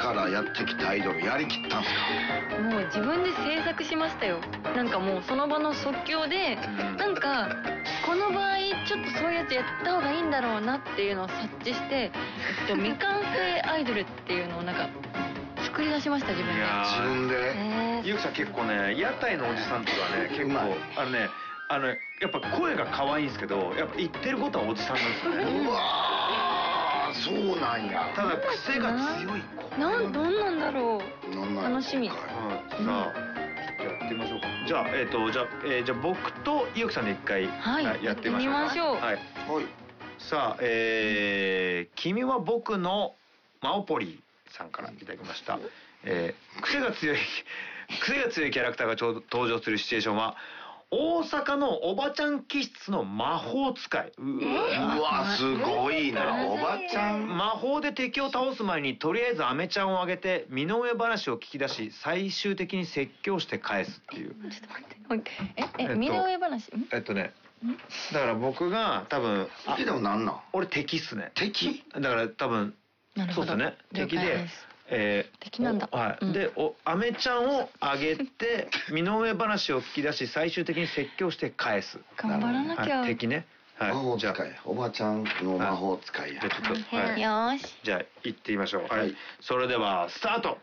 からやってきたアイドルやりきったんすか？ もう自分で制作しましたよ。なんかもうその場の即興で、なんかこの場合ちょっとそういうやつやった方がいいんだろうなっていうのを察知して、未完成アイドルっていうのをなんか作り出しました、自分で。 自分で。 ゆうきさん結構ね、屋台のおじさんとかね、結構やっぱ声が可愛いんですけど、やっぱ言ってることはおじさんなんですよね。 うわー、そうなんや。 ただ癖が強い子。 どんなんだろう。楽しみ。 さあ、やってみましょうか。じゃあ僕とゆうきさんで一回やってみましょう。はい。さあ、君は僕のマオポリさんからいただきました。癖が強いキャラクターが登場するシチュエーションは、大阪のおばちゃん気質の魔法使い。 うわ、すごいな。おばちゃん。 魔法で敵を倒す前にとりあえずアメちゃんをあげて身の上話を聞き出し、最終的に説教して返すっていう。 ちょっと待って。もう一回。身の上話。 だから僕が多分。 敵でもなんなん？ 俺敵っすね。 敵？ だから多分。そうですね。敵で。 敵なんだ。 はい。で、アメちゃんをあげて身の上話を聞き出し、最終的に説教して返す。 頑張らなきゃ。 敵ね。 魔法使い。おばちゃんの魔法使いや。 じゃあちょっと。 よし。 じゃあ行ってみましょう。はい。それではスタート。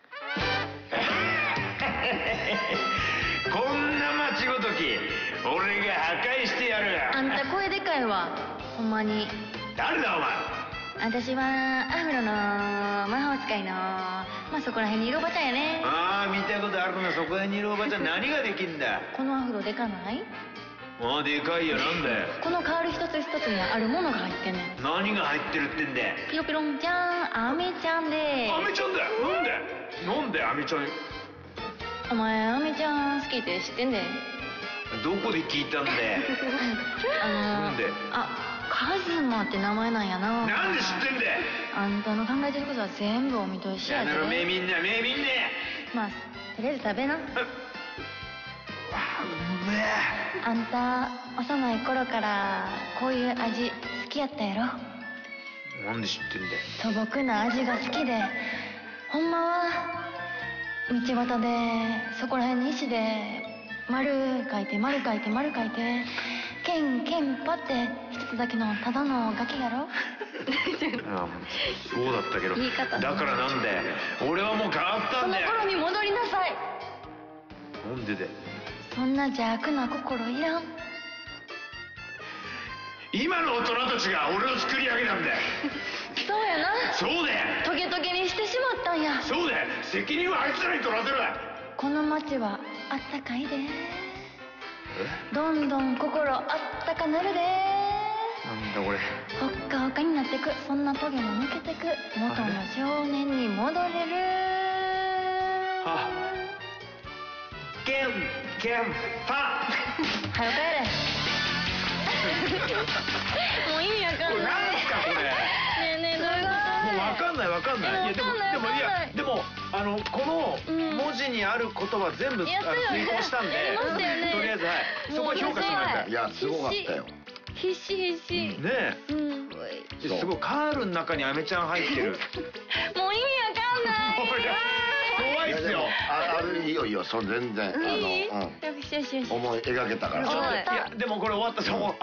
こんな街ごとき俺が破壊してやる。 あんた声でかいわ。ほんまに。 誰だお前。 私はアフロの魔法使いのそこら辺にいるおばちゃんやね。 ああ、見たことあるな。そこら辺にいるおばちゃん何ができんだ。 このアフロでかない？ ああ、でかいよ。なんだよ。 このカール一つ一つにあるものが入ってんねん。 何が入ってるってんだよ。 ピロピロンちゃん、アメちゃんで。 アメちゃんだよ。なんでアメちゃん。 お前アメちゃん好きって知ってんで。 どこで聞いたんだよ。なんで。 カズマって名前なんやな。 なんで知ってんだよ。 あんたの考えてることは全部お見通しやで。 目見んな。 まあとりあえず食べな。あんた幼い頃からこういう味好きやったやろ。 なんで知ってんだよ。 素朴な味が好きで、ほんまは道端でそこら辺の石で丸書いてケンパって一つだけのただのガキやろ。 そうだったけど。 言い方だからなんで俺はもう変わったんだよ。 その頃に戻りなさい。 なんでで。 そんな邪悪な心いらん。 今の大人たちが俺を作り上げたんだよ。 そうやな。 そうだよ。 トゲトゲにしてしまったんや。 そうだよ。責任はあいつらに取らせるわ。 この街はあったかいで。どんどん心あったかなるで。 なんだこれ。 ほっかほかになってく。そんなトゲも抜けてく。元の少年に戻れる。 ケンパ。 早くやれ。もう意味わかんない。 これなんすかこれ。 ねえどういうこと。 もうわかんない。でもこの文字にある言葉全部遂行したんで、とりあえずそこは評価してもらいたい。 いや、すごかったよ。 必死。 ねえ。すごいカールの中にアメちゃん入ってる。 もう意味わかんない。 怖いっすよ。 いいよ、それ全然。思い描けたから。 いや、でもこれ終わった。終わった。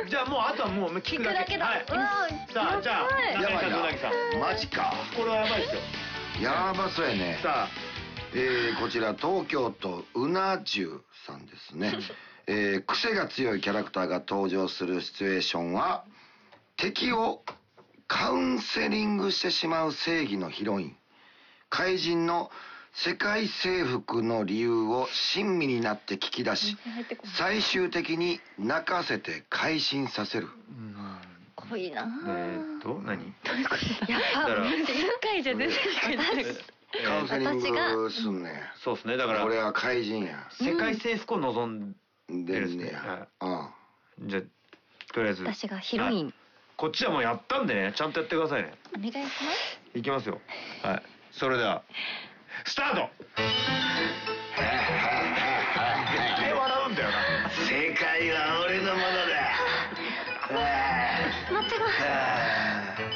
じゃあもうあとはもう聞くだけ。はい。さあ、じゃあ野崎さん。 マジか。 これはやばいっすよ。 やばそうやね。 さあ、 こちら東京都うな重さんですね。癖が強いキャラクターが登場するシチュエーションは、敵をカウンセリングしてしまう正義のヒロイン、怪人の世界征服の理由を親身になって聞き出し、最終的に泣かせて改心させる。 濃いな。 何？ どういうことやば。世界じゃ出てきてカウンセリングすんねん。 そうですね。だから俺は怪人や。 世界征服を望んでるんねや。 じゃあとりあえず私がヒロイン。 こっちはもうやったんでね、ちゃんとやってくださいね。 お願いします。 いきますよ。はい。それではスタート。